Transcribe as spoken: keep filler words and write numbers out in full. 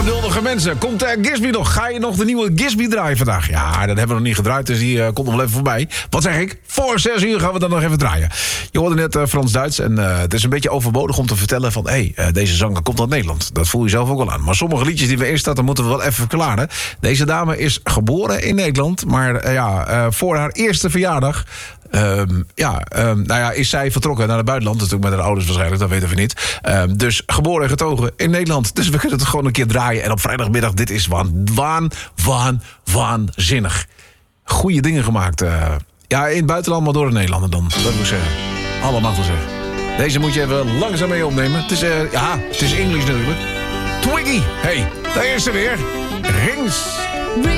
Ongeduldige mensen. Komt uh, Gisby nog? Ga je nog de nieuwe Gisby draaien vandaag? Ja, dat hebben we nog niet gedraaid, dus die uh, komt nog wel even voorbij. Wat zeg ik? Voor zes uur gaan we dan nog even draaien. Je hoorde net uh, Frans-Duits en uh, het is een beetje overbodig om te vertellen van... hé, hey, uh, deze zanger komt uit Nederland. Dat voel je zelf ook wel aan. Maar sommige liedjes die we eerst hadden, moeten we wel even verklaren. Deze dame is geboren in Nederland, maar uh, ja, uh, voor haar eerste verjaardag... Um, ja, um, nou ja, is zij vertrokken naar het buitenland. Natuurlijk met haar ouders waarschijnlijk, dat weten we niet. Um, dus geboren en getogen in Nederland. Dus we kunnen het gewoon een keer draaien. En op vrijdagmiddag, dit is waan, waan, waan, waanzinnig. Goeie dingen gemaakt. Uh, ja, in het buitenland, maar door de Nederlander dan. Dat moet ik zeggen. Allemaal te zeggen. Deze moet je even langzaam mee opnemen. Het is, uh, ja, het is Engels natuurlijk. Twiggy, hey, daar is ze weer. Rings.